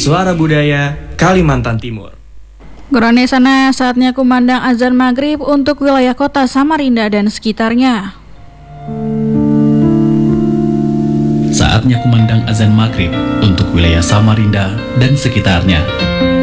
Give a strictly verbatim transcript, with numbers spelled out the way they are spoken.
Suara Budaya Kalimantan Timur. Gorane sana, saatnya kumandang azan maghrib untuk wilayah kota Samarinda dan sekitarnya. Saatnya kumandang azan maghrib untuk wilayah Samarinda dan sekitarnya.